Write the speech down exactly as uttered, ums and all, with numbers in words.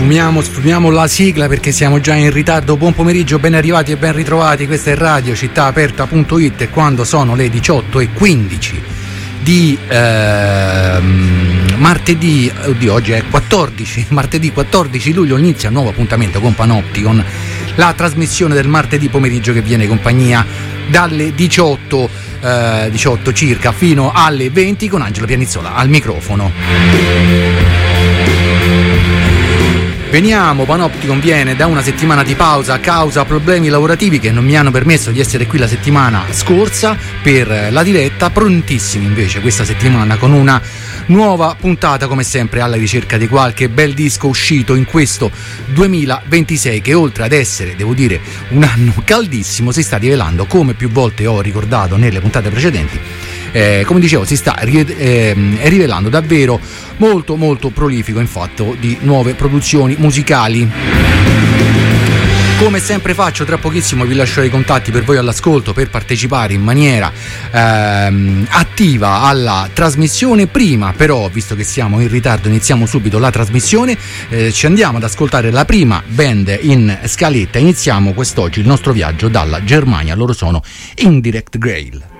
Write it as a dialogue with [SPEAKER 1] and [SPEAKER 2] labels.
[SPEAKER 1] Sfumiamo, sfumiamo la sigla perché siamo già in ritardo. Buon pomeriggio, ben arrivati e ben ritrovati. Questa è radio città aperta punto it e quando sono le diciotto e quindici di ehm, martedì, oddio, oggi è quattordici, martedì quattordici luglio, inizia un nuovo appuntamento con Panopticon, la trasmissione del martedì pomeriggio che viene in compagnia dalle diciotto, eh, diciotto circa fino alle venti con Angelo Pianizzola al microfono. Veniamo, Panopticon viene da una settimana di pausa a causa problemi lavorativi che non mi hanno permesso di essere qui la settimana scorsa per la diretta, prontissimi invece questa settimana con una nuova puntata come sempre alla ricerca di qualche bel disco uscito in questo duemilaventisei che oltre ad essere, devo dire, un anno caldissimo si sta rivelando, come più volte ho ricordato nelle puntate precedenti, eh, come dicevo si sta eh, rivelando davvero molto molto prolifico in fatto di nuove produzioni musicali. Come sempre faccio, tra pochissimo vi lascerò i contatti per voi all'ascolto per partecipare in maniera ehm, attiva alla trasmissione. Prima però, visto che siamo in ritardo, iniziamo subito la trasmissione, eh, ci andiamo ad ascoltare la prima band in scaletta. Iniziamo quest'oggi il nostro viaggio dalla Germania, loro sono Indirect Grail.